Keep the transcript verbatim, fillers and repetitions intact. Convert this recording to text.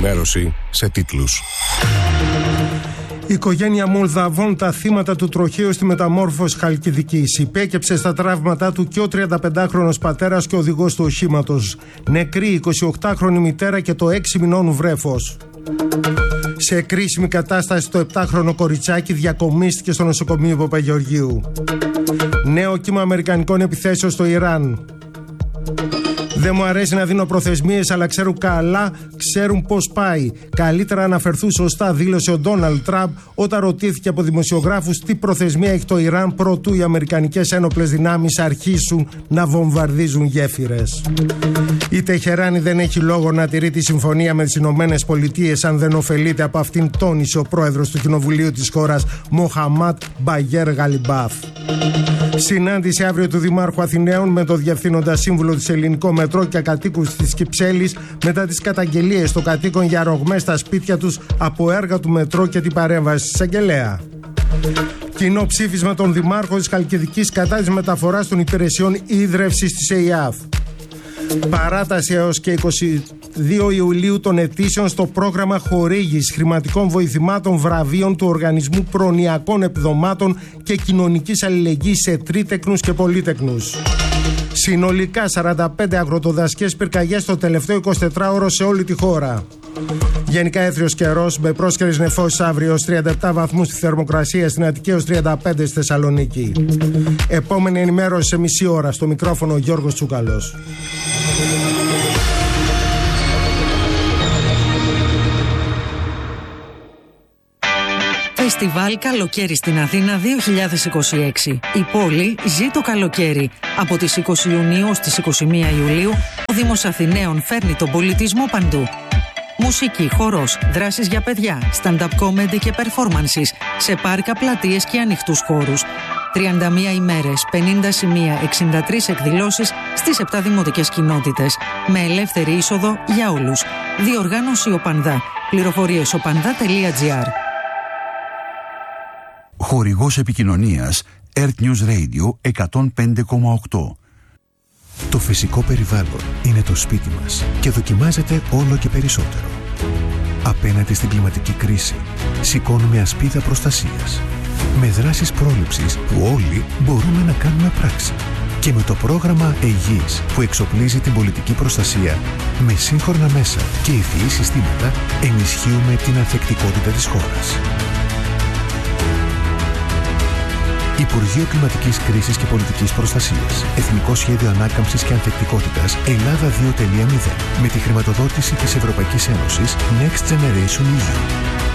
ενημέρωση σε τίτλους. Η οικογένεια Μολδαβών, τα θύματα του τροχαίου στη μεταμόρφωση Χαλκιδικής. Υπέκυψε στα τραύματά του και ο τριανταπεντάχρονος πατέρας και οδηγός του οχήματος. Νεκρή εικοσιοκτάχρονη μητέρα και το έξι μηνών βρέφος. Σε κρίσιμη κατάσταση το επτάχρονο κοριτσάκι διακομίστηκε στο νοσοκομείο Παπαγεωργίου. Νέο κύμα αμερικανικών επιθέσεων στο Ιράν. Δεν μου αρέσει να δίνω προθεσμίες, αλλά ξέρουν καλά, ξέρουν πώς πάει. Καλύτερα να αναφερθούν σωστά, δήλωσε ο Ντόναλντ Τραμπ όταν ρωτήθηκε από δημοσιογράφους τι προθεσμία έχει το Ιράν προτού οι αμερικανικές ένοπλες δυνάμεις αρχίσουν να βομβαρδίζουν γέφυρες. Η Τεχεράνη δεν έχει λόγο να τηρεί τη συμφωνία με τις Ηνωμένες Πολιτείες αν δεν ωφελείται από αυτήν, τόνισε ο πρόεδρος του Κοινοβουλίου της χώρας, Μοχαμάτ Μπαγέρ Γαλιμπάφ. Συνάντηση αύριο του Δημάρχου Αθηναίων με το Διευθύνοντα Σύμβουλο της Ελληνικό Μετρό και κατοίκους της Κυψέλης μετά τις καταγγελίες των κατοίκων για ρογμές στα σπίτια τους από έργα του Μετρό και την παρέμβαση της εισαγγελέα. Κοινό ψήφισμα των Δημάρχων της Χαλκιδικής κατά της μεταφοράς των υπηρεσιών ίδρευσης της ΕΙΑΘ. Παράταση έως και είκοσι δύο Ιουλίου των αιτήσεων στο πρόγραμμα χορήγησης χρηματικών βοηθημάτων, βραβείων του Οργανισμού Προνοιακών Επιδομάτων και Κοινωνικής Αλληλεγγύης σε τρίτεκνους και πολίτεκνους. Συνολικά σαράντα πέντε αγροτοδασικές πυρκαγιές το τελευταίο εικοσιτετράωρο σε όλη τη χώρα. Γενικά έθριος καιρός με πρόσκαιρες νεφώσεις αύριο ως τριάντα επτά βαθμούς στη θερμοκρασία, στην Αττική ως τριάντα πέντε στη Θεσσαλονίκη. Επόμενη ενημέρωση σε μισή ώρα. Στο μικρόφωνο ο Γιώργος Τσούκαλος. Φεστιβάλ Καλοκαίρι στην Αθήνα δύο χιλιάδες είκοσι έξι. Η πόλη ζει το καλοκαίρι. Από τις είκοσι Ιουνίου στις είκοσι μία Ιουλίου, ο Δήμος Αθηναίων φέρνει τον πολιτισμό παντού. Μουσική, χορός, δράσεις για παιδιά, stand-up comedy και performances σε πάρκα, πλατείες και ανοιχτούς χώρους. τριάντα μία ημέρες, πενήντα σημεία, εξήντα τρεις εκδηλώσεις στις επτά δημοτικές κοινότητες. Με ελεύθερη είσοδο για όλους. Διοργάνωση Οπανδά. Πληροφορίες οπανδά τελεία τζι άρ. Χορηγός επικοινωνίας Earth News Radio εκατόν πέντε κόμμα οκτώ. Το φυσικό περιβάλλον είναι το σπίτι μας και δοκιμάζεται όλο και περισσότερο. Απέναντι στην κλιματική κρίση, σηκώνουμε ασπίδα προστασίας. Με δράσεις πρόληψης που όλοι μπορούμε να κάνουμε πράξη. Και με το πρόγραμμα Αιγής που εξοπλίζει την πολιτική προστασία με σύγχρονα μέσα και ευφυή συστήματα, ενισχύουμε την ανθεκτικότητα της χώρας. Υπουργείο Κλιματικής Κρίσης και Πολιτικής Προστασίας. Εθνικό Σχέδιο Ανάκαμψης και Ανθεκτικότητας Ελλάδα δύο τελεία μηδέν. Με τη χρηματοδότηση της Ευρωπαϊκής Ένωσης Next Generation ι γιου.